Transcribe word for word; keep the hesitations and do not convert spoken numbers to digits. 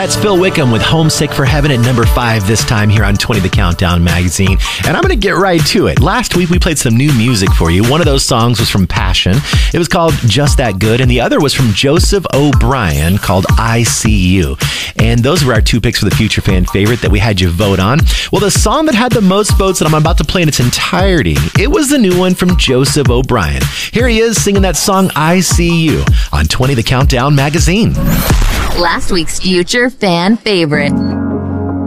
That's Phil Wickham with Homesick for Heaven at number five this time here on twenty The Countdown magazine. And I'm going to get right to it. Last week we played some new music for you. One of those songs was from Passion. It was called Just That Good. And the other was from Joseph O'Brien called I See You. And those were our two picks for the Future Fan favorite that we had you vote on. Well, the song that had the most votes that I'm about to play in its entirety, it was the new one from Joseph O'Brien. Here he is singing that song I See You on twenty The Countdown magazine. Last week's Future Fan favorite.